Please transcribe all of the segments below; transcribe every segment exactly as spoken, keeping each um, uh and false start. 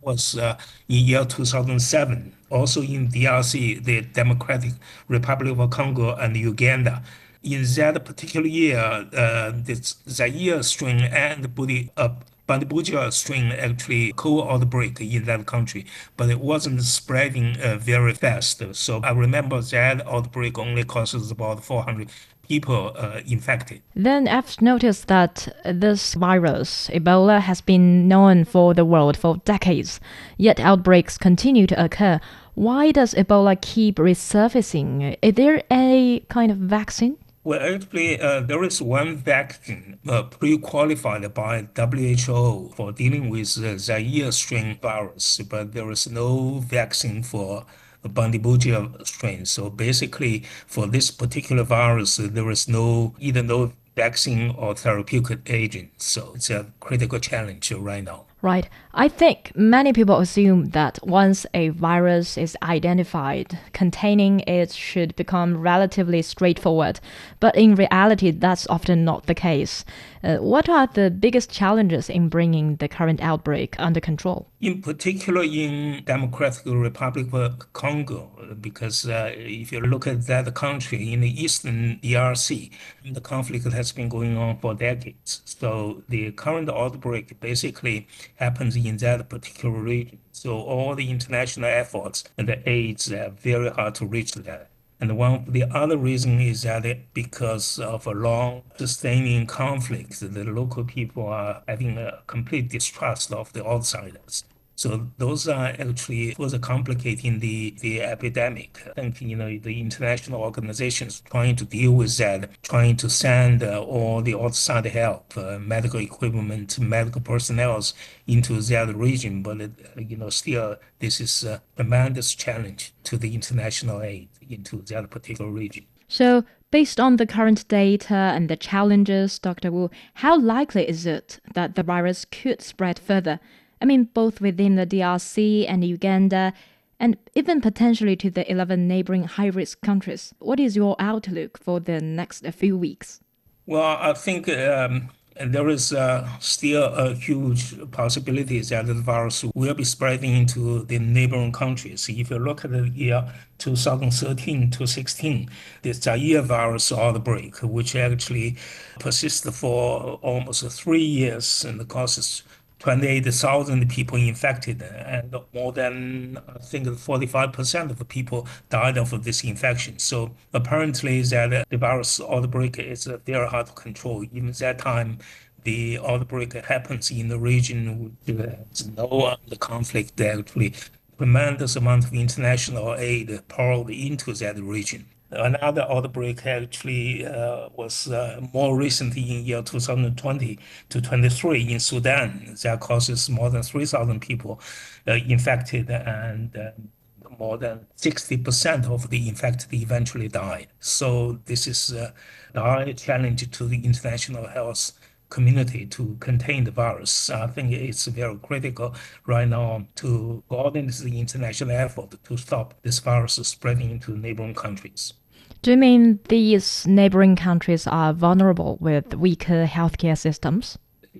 was uh, in year two thousand seven, also in D R C, the Democratic Republic of Congo, and Uganda. In that particular year, uh, the Zaire strain and Budi, uh, Bandibugia strain actually co-outbreak in that country, but it wasn't spreading uh, very fast. So I remember that outbreak only causes about four hundred people uh, infected. Then I've noticed that this virus, Ebola, has been known for the world for decades, yet outbreaks continue to occur. Why does Ebola keep resurfacing? Is there a kind of vaccine? Well, actually, uh, there is one vaccine uh, pre-qualified by W H O for dealing with the Zaire strain virus, but there is no vaccine for Bandibugia strain. So basically, for this particular virus, uh, there is no either no vaccine or therapeutic agent. So it's a critical challenge right now. Right. I think many people assume that once a virus is identified, containing it should become relatively straightforward. But in reality, that's often not the case. Uh, what are the biggest challenges in bringing the current outbreak under control? In particular, in Democratic Republic of Congo, because uh, if you look at that country in the eastern D R C, the conflict has been going on for decades. So the current outbreak basically happens in that particular region. So all the international efforts and the aids are very hard to reach that. And one of the other reason is that it, because of a long sustaining conflict, the local people are having a complete distrust of the outsiders. So those are actually further complicating the, the epidemic. I think, you know, the international organizations trying to deal with that, trying to send uh, all the outside help, uh, medical equipment, medical personnel into that region. But, it, you know, still, this is a tremendous challenge to the international aid into that particular region. So, based on the current data and the challenges, Doctor Wu, how likely is it that the virus could spread further? I mean, both within the D R C and Uganda, and even potentially to the eleven neighboring high-risk countries. What is your outlook for the next few weeks? Well, I think um, there is uh, still a huge possibility that the virus will be spreading into the neighboring countries. If you look at the year two thousand thirteen to sixteen, the Zaire virus outbreak, which actually persisted for almost three years and causes twenty-eight thousand people infected, and more than, I think, forty-five percent of the people died of this infection. So apparently that the virus outbreak is very hard to control. Even that time, the outbreak happens in the region with there's no the conflict actually. Tremendous amount of international aid poured into that region. Another outbreak actually uh, was uh, more recently in year two thousand twenty to twenty-three in Sudan. That causes more than three thousand people uh, infected, and uh, more than sixty percent of the infected eventually died. So this is uh, a high challenge to the international health community to contain the virus. I think it's very critical right now to coordinate the international effort to stop this virus spreading into neighboring countries. Do you mean these neighboring countries are vulnerable with weaker healthcare systems?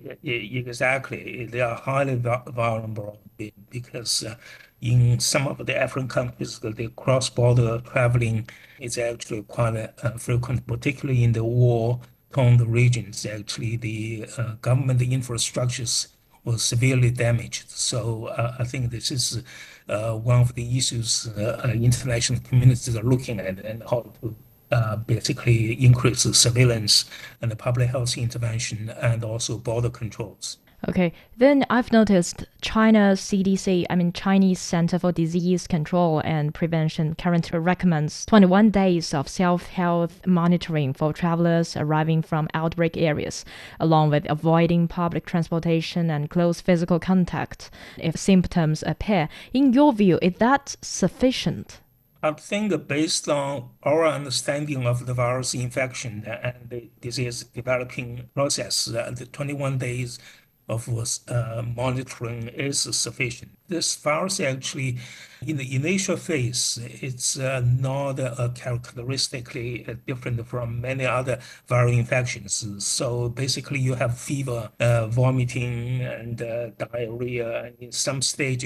E- Exactly. They are highly vul- vulnerable be- because uh, in some of the African countries, the the cross-border traveling is actually quite uh, frequent, particularly in the war-torn regions. Actually, the uh, government infrastructures were severely damaged. So uh, I think this is uh, one of the issues uh, uh, international communities are looking at, and how to uh, basically increase the surveillance and the public health intervention and also border controls. Okay, then I've noticed China's C D C, I mean Chinese Center for Disease Control and Prevention, currently recommends twenty-one days of self-health monitoring for travelers arriving from outbreak areas, along with avoiding public transportation and close physical contact if symptoms appear. In your view, is that sufficient? I think based on our understanding of the virus infection and the disease developing process, uh, the twenty-one days of uh, monitoring is sufficient. This virus actually, in the initial phase, it's uh, not uh, characteristically uh, different from many other viral infections. So basically, you have fever, uh, vomiting, and uh, diarrhea, and in some stages,